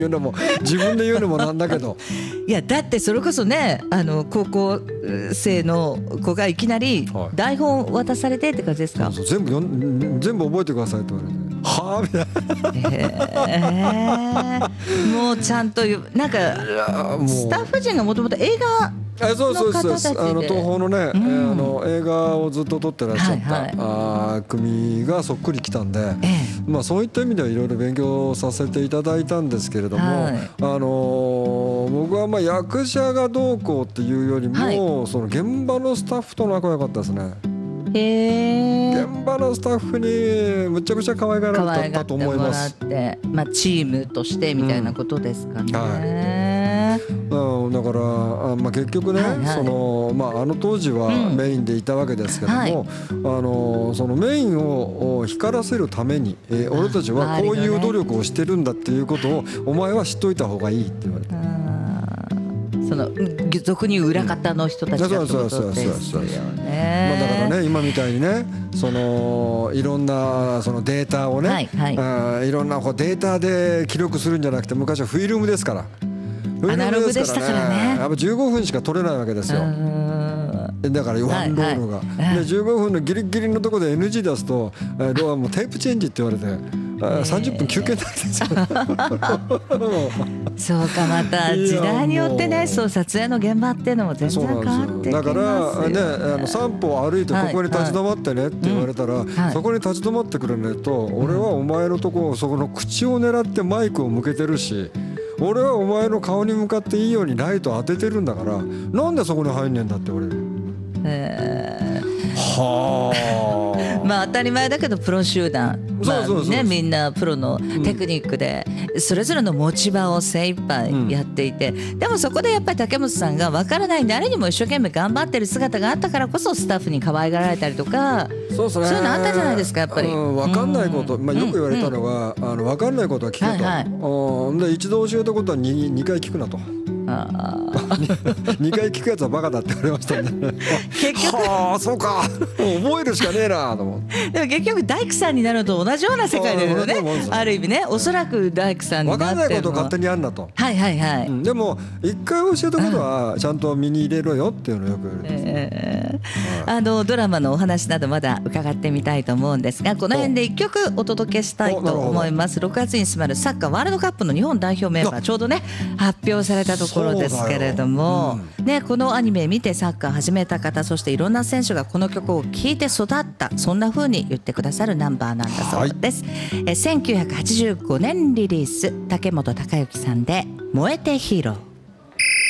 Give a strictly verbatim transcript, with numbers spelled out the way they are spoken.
いうのも自分で言うのもなんだけどいやだってそれこそね、あの高校生の子がいきなり台本渡されてって感じですか？ そうそう、全部よん全部覚えてくださいって言われて、はあみたいな、えー、もうちゃんとなんかスタッフ陣がもともと映画あそうそうそうそう、あの東宝のね、 うん、 あの映画をずっと撮ってらっしゃった、はいはい、あ組がそっくりきたんで、ええ、まあそういった意味ではいろいろ勉強させていただいたんですけれども、はい、あの僕はまあ役者がどうこうっていうよりも、はい、その現場のスタッフと仲良かったですね。へー、現場のスタッフにむちゃくちゃ可愛がられたと思います。 可愛がってもらって、まあ、チームとしてみたいなことですかね、うん、はい、 うん、だからあ、まあ、結局ね、はいはい、そのまあ、あの当時はメインでいたわけですけども、うん、はい、あのそのメインを光らせるために、えー、俺たちはこういう努力をしてるんだっていうことをお前は知っといた方がいいって言われて、 その俗に裏方の人たちがってことですよね。 まあだからね、今みたいにね、そのいろんなそのデータをね、はいはい、いろんなこうデータで記録するんじゃなくて、昔はフィルムですから、 アナログでしたからね。 やっぱじゅうごふんしか撮れないわけですよ。だからワンロールが、はいはい、でじゅうごふんのギリギリのところで エヌジー 出すと、ローはもうテープチェンジって言われて、さんじゅっぷん休憩になるんですよ。 そうか、また時代によってね、そう撮影の現場っていうのも全然変わってきますよ。 だからね、あの散歩歩いてここに立ち止まってねって言われたら、はいはい、そこに立ち止まってくれないと、うん、俺はお前のとこそこの口を狙ってマイクを向けてるし、俺はお前の顔に向かっていいようにライト当ててるんだから、なんでそこに入んねんだって言われる。えー、はあまあ当たり前だけどプロ集団、まあね、みんなプロのテクニックでそれぞれの持ち場を精一杯やっていて、うん、でもそこでやっぱり竹本さんが分からない誰にも一生懸命頑張ってる姿があったからこそスタッフに可愛がられたりとか、そうですね、そういうのあったじゃないですかやっぱり、うん、 分かんないこと、まあ、よく言われたのが、うん、あの分かんないことは聞けと、はいはい、で一度教えたことは 2, 2回聞くなと。あにかい聞くやつはバカだって言われましたね。結局はあそうか覚えるしかねえなと思って。 でも結局大工さんになるのと同じような世界だよね、ある意味ね。おそらく大工さんになっても分かんないことを勝手にやんなと。 はいはいはい、うん、 でも一回教えたことはちゃんと身に入れろよっていうのをよく言われます、えーはい、あのドラマのお話などまだ伺ってみたいと思うんですが、この辺でいっきょくお届けしたいと思います。ろくがつに迫るサッカーワールドカップの日本代表メンバーちょうどね発表されたところですけれども、うんね、このアニメ見てサッカー始めた方、そしていろんな選手がこの曲を聴いて育った、そんな風に言ってくださるナンバーなんだそうです、はい、えせんきゅうひゃくはちじゅうごねんリリース、竹本孝之さんで燃えてヒーロー。